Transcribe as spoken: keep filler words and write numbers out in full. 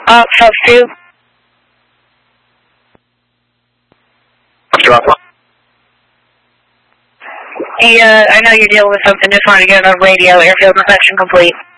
Uh, Fox two. Drop one. Hey, uh, I know you're dealing with something. Just wanted to get on radio. Airfield inspection complete.